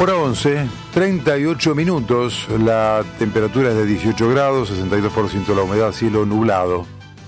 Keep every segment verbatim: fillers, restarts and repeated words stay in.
Hora once, treinta y ocho minutos, la temperatura es de dieciocho grados, sesenta y dos por ciento la humedad, cielo nublado.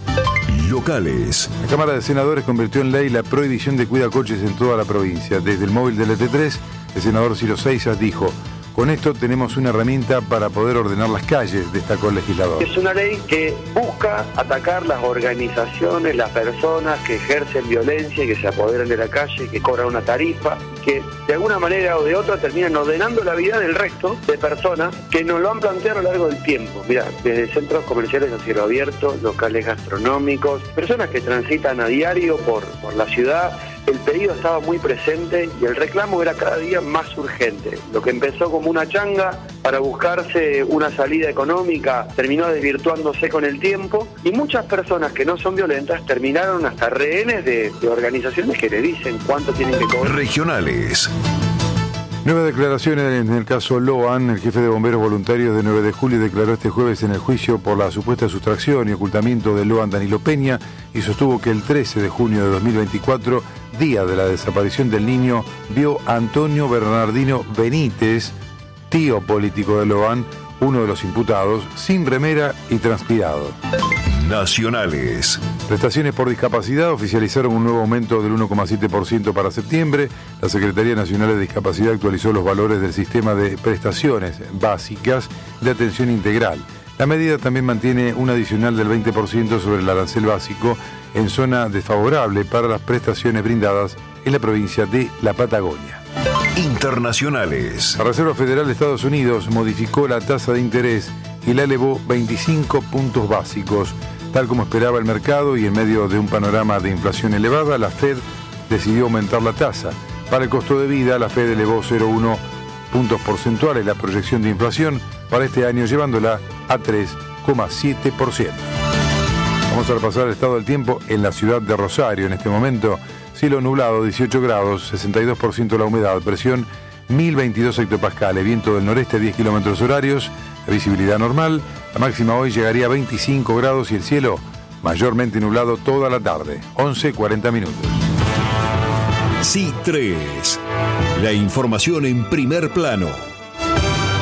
Locales. La Cámara de Senadores convirtió en ley la prohibición de cuidacoches en toda la provincia. Desde el móvil del E T tres, el senador Ciro Seixas dijo: con esto tenemos una herramienta para poder ordenar las calles, destacó el legislador. Es una ley que busca atacar las organizaciones, las personas que ejercen violencia, que se apoderan de la calle, que cobran una tarifa, que de alguna manera o de otra terminan ordenando la vida del resto de personas que nos lo han planteado a lo largo del tiempo. Mira, desde centros comerciales a cielo abierto, locales gastronómicos, personas que transitan a diario por, por la ciudad. El pedido estaba muy presente y el reclamo era cada día más urgente. Lo que empezó como una changa para buscarse una salida económica terminó desvirtuándose con el tiempo y muchas personas que no son violentas terminaron hasta rehenes de, de organizaciones que le dicen cuánto tienen que cobrar. Regionales. Nuevas declaraciones en el caso Loan. El jefe de bomberos voluntarios de nueve de julio declaró este jueves en el juicio por la supuesta sustracción y ocultamiento de Loan Danilo Peña y sostuvo que el trece de junio de dos mil veinticuatro, día de la desaparición del niño, vio a Antonio Bernardino Benítez, tío político de Loan, uno de los imputados, sin remera y transpirado. Nacionales. Prestaciones por discapacidad oficializaron un nuevo aumento del uno coma siete por ciento para septiembre. La Secretaría Nacional de Discapacidad actualizó los valores del sistema de prestaciones básicas de atención integral. La medida también mantiene un adicional del veinte por ciento sobre el arancel básico en zona desfavorable para las prestaciones brindadas en la provincia de La Patagonia. Internacionales. La Reserva Federal de Estados Unidos modificó la tasa de interés y la elevó veinticinco puntos básicos. Tal como esperaba el mercado y en medio de un panorama de inflación elevada, la Fed decidió aumentar la tasa. Para el costo de vida, la Fed elevó cero coma uno puntos porcentuales la proyección de inflación para este año, llevándola a tres coma siete por ciento. Vamos a repasar el estado del tiempo en la ciudad de Rosario. En este momento, cielo nublado, dieciocho grados, sesenta y dos por ciento la humedad, presión mil veintidós hectopascales, viento del noreste diez kilómetros horarios, la visibilidad normal. La máxima hoy llegaría a veinticinco grados y el cielo mayormente nublado toda la tarde. once cuarenta minutos. C tres. La información en primer plano.